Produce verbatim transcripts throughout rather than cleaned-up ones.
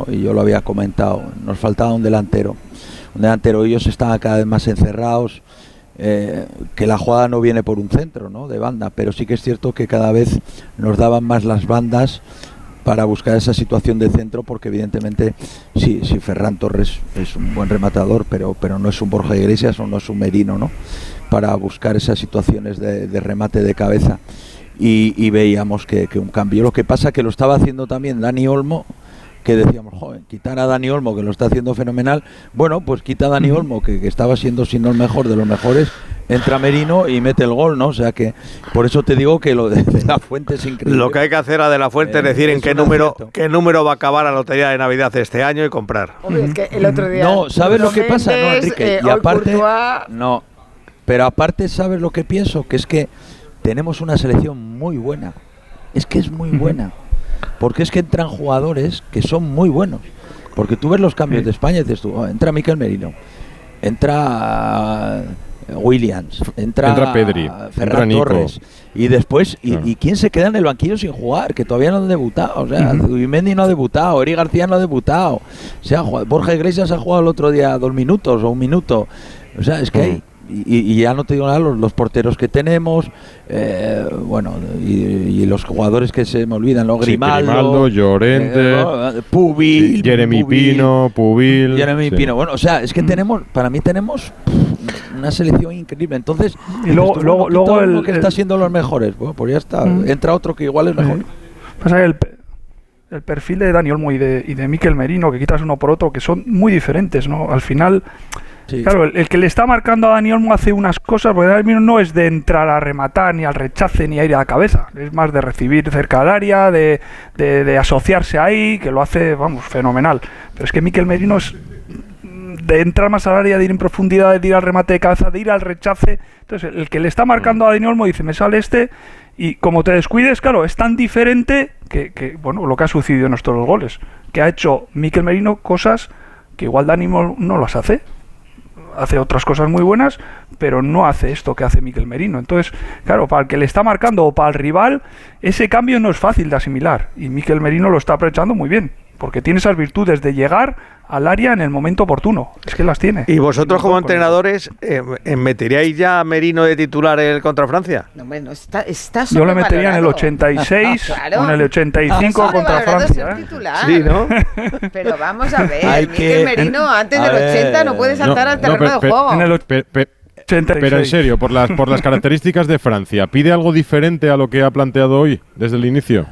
y yo lo había comentado, nos faltaba un delantero. Un delantero, ellos estaban cada vez más encerrados, eh, que la jugada no viene por un centro, ¿no?, de banda, pero sí que es cierto que cada vez nos daban más las bandas para buscar esa situación de centro, porque evidentemente sí, sí, Ferran Torres es un buen rematador, pero, pero no es un Borja Iglesias o no es un Merino, ¿no?, para buscar esas situaciones de, de remate de cabeza. Y, y veíamos que, que un cambio. Lo que pasa que lo estaba haciendo también Dani Olmo, que decíamos, joder, quitar a Dani Olmo, que lo está haciendo fenomenal. Bueno, pues quita a Dani Olmo, que, que estaba siendo, si no el mejor de los mejores, entra Merino y mete el gol, ¿no? O sea que, por eso te digo que lo de, de La Fuente es increíble. Lo que hay que hacer a De La Fuente eh, es decir es en qué número, qué número va a acabar la lotería de Navidad este año y comprar. Hombre, es que el otro día... No, ¿sabes lo que pasa? No, Enrique, eh, y aparte... Courtois... No, pero aparte, ¿sabes lo que pienso? Que es que tenemos una selección muy buena. Es que es muy buena. Porque es que entran jugadores que son muy buenos. Porque tú ves los cambios de España y dices tú, oh, entra Mikel Merino, entra uh, Williams, entra, entra Pedri, Ferran entra Torres, y después, y, claro. y quién se queda en el banquillo sin jugar, que todavía no han debutado. O sea, uh-huh. Zubimendi no ha debutado, Eric García no ha debutado, se ha jugado, Borja Iglesias ha jugado el otro día dos minutos o un minuto. O sea, es que hay... Y, y ya no te digo nada, los, los porteros que tenemos, eh, bueno, y, y los jugadores que se me olvidan, ¿no? Grimaldo, sí, Grimaldo Llorente, eh, Pubil, sí, Jeremy Pubil, Pino, Pubil. Jeremy sí. Pino. Bueno, o sea, es que tenemos, para mí tenemos una selección increíble. Entonces, y luego, tú, luego, bueno, luego el que el, está siendo los mejores, bueno, pues ya está. Mm. Entra otro que igual es mejor. Pasa que el, el perfil de Dani Olmo y de, y de Mikel Merino, que quitas uno por otro, que son muy diferentes, ¿no? Al final... Sí. Claro, el, el que le está marcando a Dani Olmo hace unas cosas, porque Dani Olmo no es de entrar a rematar, ni al rechace, ni a ir a la cabeza. Es más de recibir cerca del área, de, de, de asociarse ahí, que lo hace, vamos, fenomenal. Pero es que Mikel Merino es de entrar más al área, de ir en profundidad, de ir al remate de cabeza, de ir al rechace. Entonces, el que le está marcando a Dani Olmo dice, me sale este, y como te descuides, claro, es tan diferente que, que bueno, lo que ha sucedido en nuestros goles, que ha hecho Mikel Merino cosas que igual Dani Olmo no las hace. Hace otras cosas muy buenas, pero no hace esto que hace Mikel Merino. Entonces, claro, para el que le está marcando o para el rival, ese cambio no es fácil de asimilar. Y Mikel Merino lo está aprovechando muy bien, porque tiene esas virtudes de llegar al área en el momento oportuno. Es que las tiene. ¿Y vosotros como entrenadores eh, meteríais ya a Merino de titular el contra Francia? No, bueno, está, está Yo le metería en el ochenta y seis claro. o en el ochenta y cinco contra Francia. ¿eh? Sí, ¿no? Pero vamos a ver, Hay Mikel que, Merino en, antes del ver, ochenta no puede saltar no, al terreno no, pe, de juego. En el, pe, pe, pero en serio, por las, por las características de Francia, ¿pide algo diferente a lo que ha planteado hoy desde el inicio?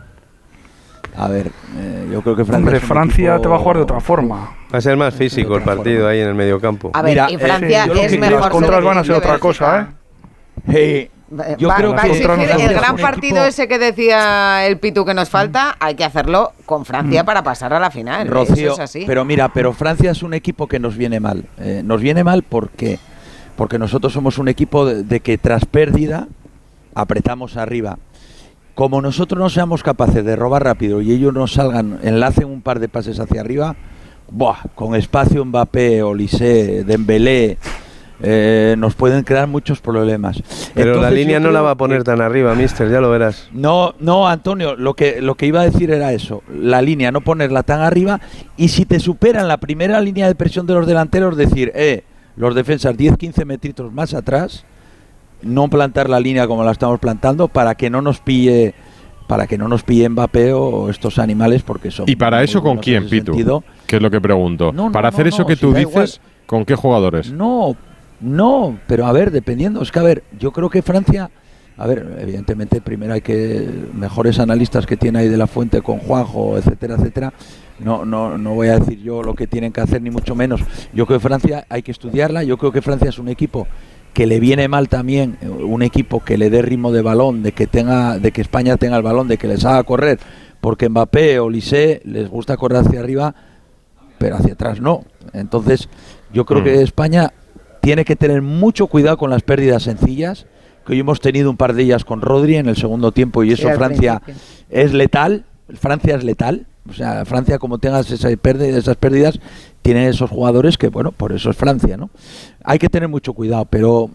A ver, eh, yo creo que Francia, Hombre, Francia equipo... te va a jugar de otra forma. Va a ser más físico el partido forma. ahí en el mediocampo. A ver, Mira, y Francia eh, es sí, mejor. Las contras van a ser otra cosa, ¿eh? Hey, yo va, creo va que exigir, el gran partido equipo... ese que decía el Pitu que nos falta, hay que hacerlo con Francia mm. para pasar a la final. Rocío, Eso es así. Pero mira, pero Francia es un equipo que nos viene mal. Eh, nos viene mal porque porque nosotros somos un equipo de, de que tras pérdida apretamos arriba. Como nosotros no seamos capaces de robar rápido y ellos nos salgan, enlacen un par de pases hacia arriba, ¡buah! Con espacio Mbappé, Olise, Dembélé, eh, nos pueden crear muchos problemas. Pero Entonces, la línea no la va a poner tan arriba, mister, ya lo verás. No, no, Antonio, lo que, lo que iba a decir era eso, la línea, no ponerla tan arriba, y si te superan la primera línea de presión de los delanteros, decir, eh, los defensas diez quince metritos más atrás, no plantar la línea como la estamos plantando para que no nos pille para que no nos pille Mbappé o estos animales, porque son. ¿Y para eso con quién, Pitu? Sentido. ¿Qué es lo que pregunto? No, no, para hacer no, eso no, que si tú dices, igual. ¿Con qué jugadores? No, no, pero a ver, dependiendo. Es que a ver, yo creo que Francia, a ver, evidentemente primero hay que mejores analistas que tiene ahí de La Fuente con Juanjo, etcétera, etcétera. No, no, no voy a decir yo lo que tienen que hacer ni mucho menos. Yo creo que Francia hay que estudiarla. Yo creo que Francia es un equipo que le viene mal también, un equipo que le dé ritmo de balón, de que tenga, de que España tenga el balón, de que les haga correr, porque Mbappé o Olise les gusta correr hacia arriba, pero hacia atrás no. Entonces, yo creo mm. que España tiene que tener mucho cuidado con las pérdidas sencillas, que hoy hemos tenido un par de ellas con Rodri en el segundo tiempo, y eso sí, Francia principio. es letal, Francia es letal. O sea, Francia, como tengas esa pérdida, esas pérdidas, tiene esos jugadores que, bueno, por eso es Francia, ¿no? Hay que tener mucho cuidado, pero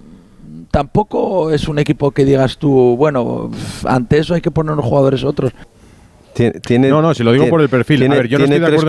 tampoco es un equipo que digas tú, bueno, ante eso hay que poner unos jugadores otros. ¿Tiene, no, no, si lo digo tiene, por el perfil. A ver, yo no estoy de acuerdo